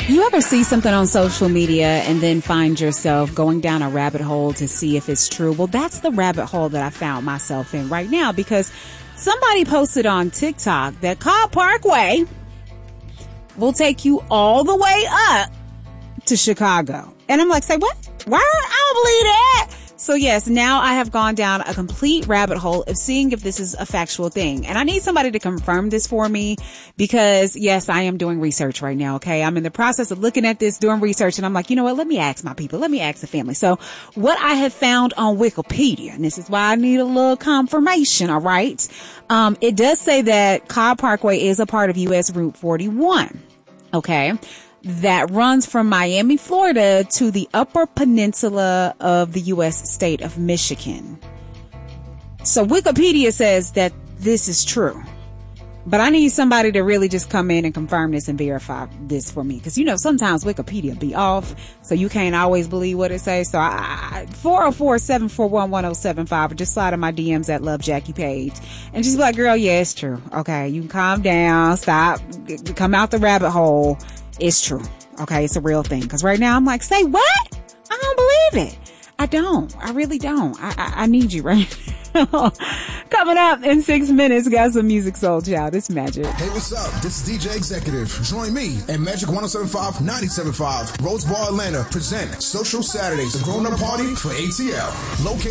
You ever see something on social media and then find yourself going down a rabbit hole to see if it's true? Well, that's the rabbit hole that I found myself in right now, because somebody posted on TikTok that Cobb Parkway will take you all the way up to Chicago. And I'm like, say what? Why? I don't believe that. So yes, now I have gone down a complete rabbit hole of seeing if this is a factual thing. And I need somebody to confirm this for me, because yes, I am doing research right now. Okay. I'm in the process of looking at this, doing research, and I'm like, you know what? Let me ask my people. Let me ask the family. So what I have found on Wikipedia, and this is why I need a little confirmation. All right. It does say that Cobb Parkway is a part of US Route 41. Okay. That runs from Miami, Florida to the Upper Peninsula of the U.S. state of Michigan. So Wikipedia says that this is true. But I need somebody to really just come in and confirm this and verify this for me. Because, you know, sometimes Wikipedia be off, so you can't always believe what it says. So 404-741-1075, or just slide in my DMs at Love Jackie Page. And just be like, girl, yeah, it's true. Okay, you can calm down, stop, come out the rabbit hole. It's true. Okay, it's a real thing. Because right now I'm like, say what? I don't believe it. I don't. I really don't. I need you right now. Coming up in 6 minutes, got some music, Soul Child. It's Magic. Hey, what's up? This is DJ Executive. Join me and Magic 107.5, 97.5. Rose Bar Atlanta present Social Saturdays, a grown-up party for ATL. Located